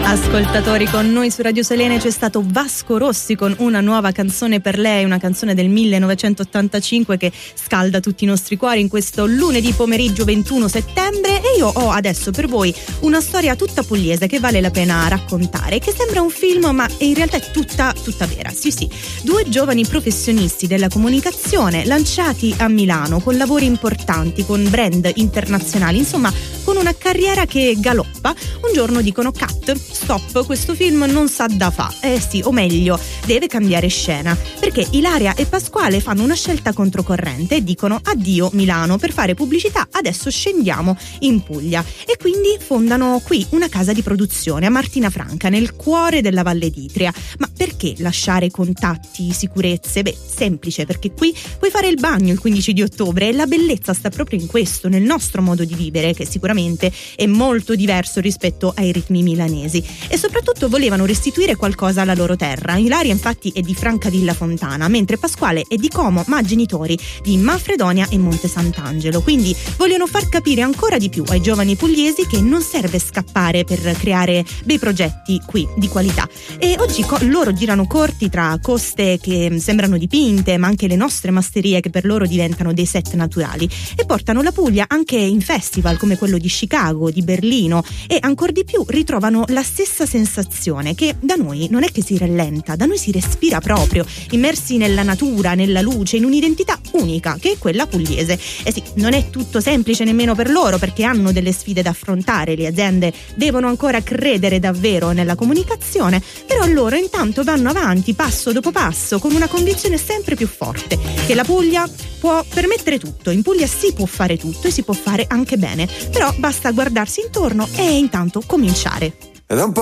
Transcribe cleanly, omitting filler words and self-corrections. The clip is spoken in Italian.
Ascoltatori, con noi su Radio Selene c'è stato Vasco Rossi con Una nuova canzone per lei, una canzone del 1985 che scalda tutti i nostri cuori in questo lunedì pomeriggio 21 settembre. E io ho adesso per voi una storia tutta pugliese che vale la pena raccontare, che sembra un film ma in realtà è tutta vera. Sì, due giovani professionisti della comunicazione lanciati a Milano con lavori importanti, con brand internazionali, insomma con una carriera che galoppa. Un giorno dicono cut, stop, questo film non sa da fa. Sì, o meglio, deve cambiare scena, perché Ilaria e Pasquale fanno una scelta controcorrente e dicono addio Milano, per fare pubblicità adesso scendiamo in Puglia, e quindi fondano qui una casa di produzione a Martina Franca, nel cuore della Valle d'Itria. Ma perché lasciare contatti, sicurezze? Semplice, perché qui puoi fare il bagno il 15 di ottobre e la bellezza sta proprio in questo, nel nostro modo di vivere, che sicuramente è molto diverso rispetto ai ritmi milanesi. E soprattutto volevano restituire qualcosa alla loro terra. Ilaria infatti è di Francavilla Fontana, mentre Pasquale è di Como, ma genitori di Manfredonia e Monte Sant'Angelo. Quindi vogliono far capire ancora di più ai giovani pugliesi che non serve scappare per creare bei progetti qui di qualità. E oggi loro girano corti tra coste che sembrano dipinte, ma anche le nostre masterie che per loro diventano dei set naturali, e portano la Puglia anche in festival come quello di Chicago, di Berlino, e ancor di più ritrovano la stessa sensazione che da noi non è che si rallenta, da noi si respira proprio, immersi nella natura, nella luce, in un'identità unica che è quella pugliese. E sì, non è tutto semplice nemmeno per loro, perché hanno delle sfide da affrontare, le aziende devono ancora credere davvero nella comunicazione, però loro intanto vanno avanti passo dopo passo con una convinzione sempre più forte che la Puglia può permettere tutto, in Puglia si può fare tutto e si può fare anche bene, però basta guardarsi intorno e intanto cominciare.